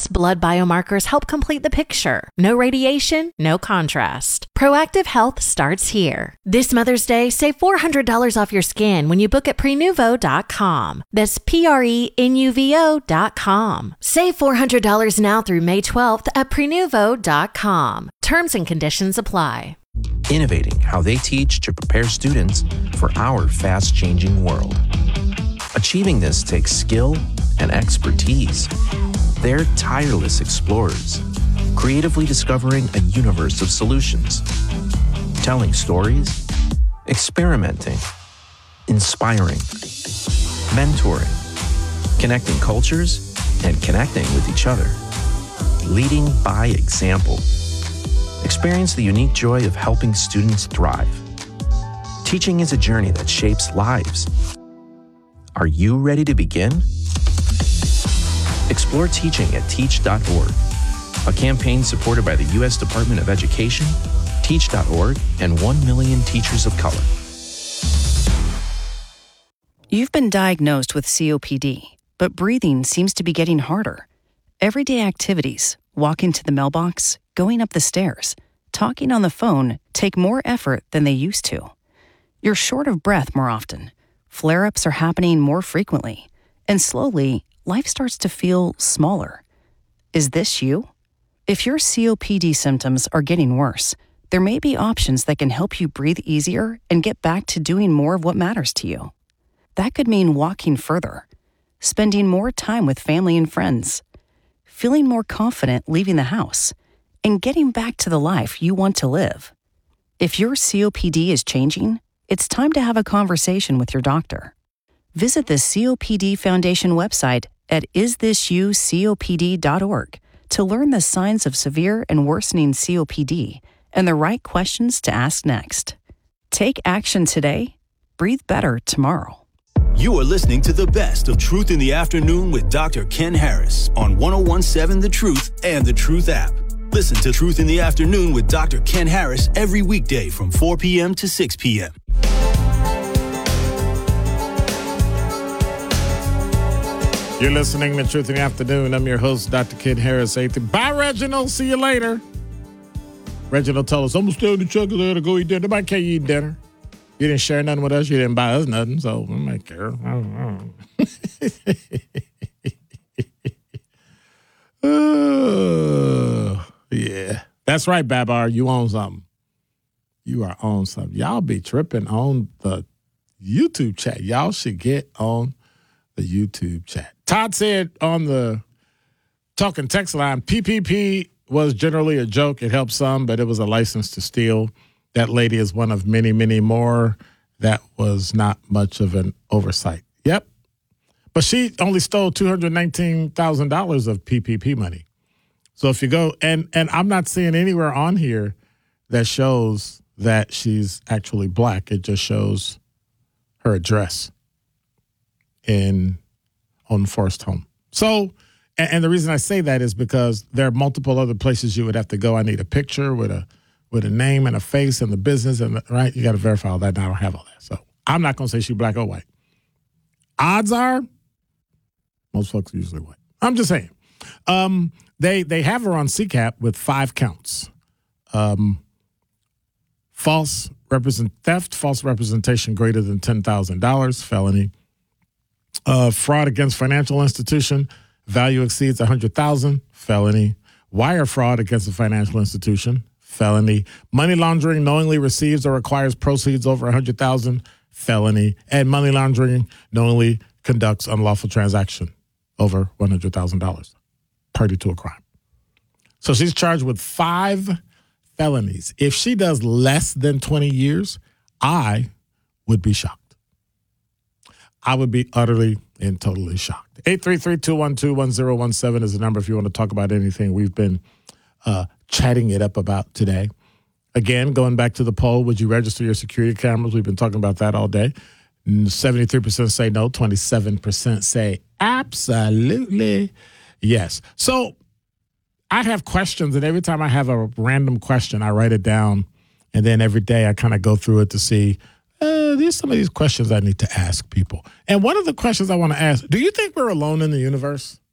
Labs blood biomarkers help complete the picture. No radiation, no contrast. Proactive Health starts here. This Mother's Day, save $400 off your skin when you book at Prenuvo.com. That's Prenuvo.com. Save $400 now through May 12th at Prenuvo.com. Terms and conditions apply. Innovating how they teach to prepare students for our fast-changing world. Achieving this takes skill and expertise. They're tireless explorers, creatively discovering a universe of solutions, telling stories, experimenting, inspiring, mentoring, connecting cultures, and connecting with each other, leading by example. Experience the unique joy of helping students thrive. Teaching is a journey that shapes lives. Are you ready to begin? Explore teaching at teach.org, a campaign supported by the U.S. Department of Education, Teach.org, and 1 million teachers of color. You've been diagnosed with COPD, but breathing seems to be getting harder. Everyday activities, walking to the mailbox, going up the stairs, talking on the phone take more effort than they used to. You're short of breath more often. Flare-ups are happening more frequently. And slowly, life starts to feel smaller. Is this you? If your COPD symptoms are getting worse, there may be options that can help you breathe easier and get back to doing more of what matters to you. That could mean walking further, spending more time with family and friends, feeling more confident leaving the house, and getting back to the life you want to live. If your COPD is changing, it's time to have a conversation with your doctor. Visit the COPD Foundation website at isthisyoucopd.org to learn the signs of severe and worsening COPD and the right questions to ask next. Take action today. Breathe better tomorrow. You are listening to the best of Truth in the Afternoon with Dr. Ken Harris on 101.7 The Truth and The Truth app. Listen to Truth in the Afternoon with Dr. Ken Harris every weekday from 4 p.m. to 6 p.m. You're listening to Truth in the Afternoon. I'm your host, Dr. Ken Harris. Bye, Reginald. See you later. Reginald told us, I'm going to stay in the truck because I got to go eat dinner. Nobody can't eat dinner. You didn't share nothing with us. You didn't buy us nothing, so I don't care. Yeah. That's right, Babar. You own something. You are on something. Y'all be tripping on the YouTube chat. Y'all should get on the YouTube chat. Todd said on the talking text line, PPP was generally a joke. It helped some, but it was a license to steal. That lady is one of many, many more. That was not much of an oversight. Yep. But she only stole $219,000 of PPP money. So if you go, and I'm not seeing anywhere on here that shows that she's actually black. It just shows her address on Forest Home. So, and the reason I say that is because there are multiple other places you would have to go. I need a picture with a name and a face and the business and right. You got to verify all that. And I don't have all that. So I'm not going to say she's black or white. Odds are most folks are usually white. I'm just saying. They have her on CCAP with 5 counts. False representation greater than $10,000, felony. Fraud against financial institution, value exceeds $100,000, felony. Wire fraud against a financial institution, felony. Money laundering knowingly receives or acquires proceeds over $100,000, felony. And money laundering knowingly conducts unlawful transaction over $100,000, party to a crime. So she's charged with 5 felonies. If she does less than 20 years, I would be shocked. I would be utterly and totally shocked. 833-212-1017 is the number if you want to talk about anything we've been chatting it up about today. Again, going back to the poll, would you register your security cameras? We've been talking about that all day. 73% say no, 27% say absolutely yes. So I have questions, and every time I have a random question, I write it down, and then every day I kind of go through it to see, there's some of these questions I need to ask people. And one of the questions I want to ask, do you think we're alone in the universe?